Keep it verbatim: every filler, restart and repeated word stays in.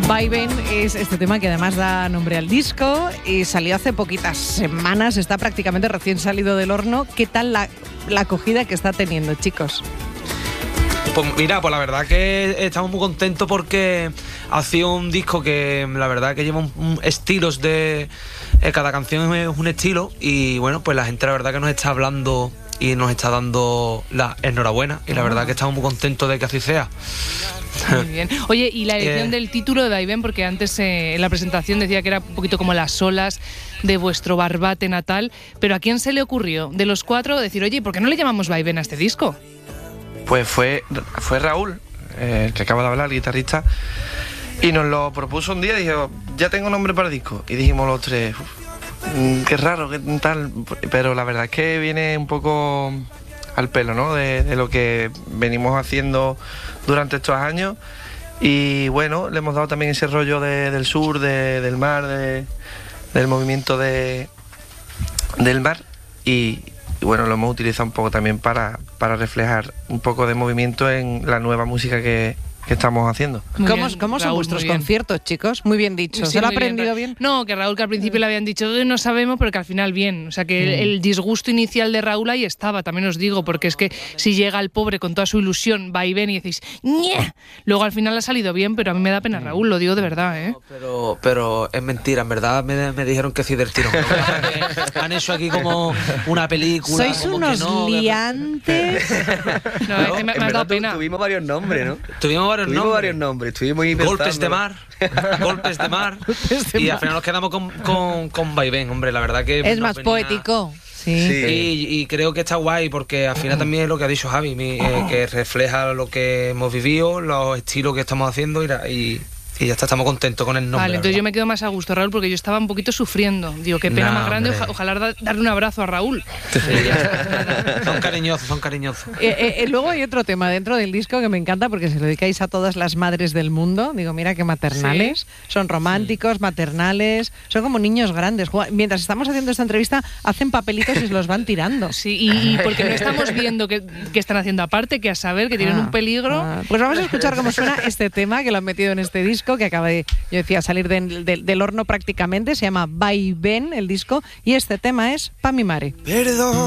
Vaivén es este tema que además da nombre al disco y salió hace poquitas semanas, está prácticamente recién salido del horno. ¿Qué tal la, la acogida que está teniendo, chicos? Pues mira, pues la verdad que estamos muy contentos porque ha sido un disco que la verdad que lleva un, un estilos de... Eh, cada canción es un estilo y bueno, pues la gente la verdad que nos está hablando y nos está dando la enhorabuena y la verdad que estamos muy contentos de que así sea. Muy bien. Oye, y la elección eh, del título de Vaivén, porque antes eh, en la presentación decía que era un poquito como las olas de vuestro Barbate natal, pero ¿a quién se le ocurrió de los cuatro decir, oye, ¿por qué no le llamamos Vaivén a este disco? Pues fue, fue Raúl, eh, el que acaba de hablar, el guitarrista, y nos lo propuso un día y dijo, ya tengo nombre para el disco. Y dijimos los tres, qué raro, qué tal, pero la verdad es que viene un poco al pelo, ¿no? De, de lo que venimos haciendo durante estos años. Y bueno, le hemos dado también ese rollo de, del sur, de, del mar, de, del movimiento de, del mar. Y, y bueno, lo hemos utilizado un poco también para, para reflejar un poco de movimiento en la nueva música que, que estamos haciendo. ¿Cómo, ¿cómo son Raúl, vuestros conciertos, chicos? Muy bien dicho. Sí, ¿Se lo ha muy aprendido bien? bien? No, que Raúl, que al principio le habían dicho, "Eh, no sabemos", pero que al final bien. O sea, que el, el disgusto inicial de Raúl ahí estaba, también os digo, porque es que si llega el pobre con toda su ilusión, va y ven y decís, ¡ñe! Luego al final ha salido bien, pero a mí me da pena Raúl, lo digo de verdad, ¿eh? No, pero, pero es mentira, en verdad me, me dijeron que sí del tirón. ¿No? Han hecho aquí como una película. Sois como unos que no, liantes. No, es que me, me has dado pena. Tuvimos varios nombres, ¿no? Tuvimos varios Tuvimos nombres. varios nombres. Estuvimos ahí Golpes de pensando. mar, golpes de mar. Y al final nos quedamos con, con, con Vaivén, hombre, la verdad que... Es nos más venía- poético. Sí. Sí. Y, y creo que está guay porque al final también es lo que ha dicho Javi, mi, eh, que refleja lo que hemos vivido, los estilos que estamos haciendo y, la- y, y ya está, estamos contentos con el nombre. Vale, la entonces yo verdad. me quedo más a gusto, Raúl, porque yo estaba un poquito sufriendo. Digo, qué pena No, más grande, hombre. oja- ojalá da- darle un abrazo a Raúl. Sí, ya. Son cariñosos, son cariñosos. Eh, eh, eh, luego hay otro tema dentro del disco que me encanta porque se lo dedicáis a todas las madres del mundo. Digo, mira qué maternales. Son románticos, maternales, son como niños grandes. Juega- Mientras estamos haciendo esta entrevista, hacen papelitos y se los van tirando. Sí, y, y porque no estamos viendo qué, qué están haciendo aparte, que a saber que tienen Ah, un peligro. ah. Pues vamos a escuchar cómo suena este tema que lo han metido en este disco que acaba de, yo decía, salir de- de- del horno prácticamente. Se llama Vaivén el disco y este tema es Pa' mi mare. Perdón.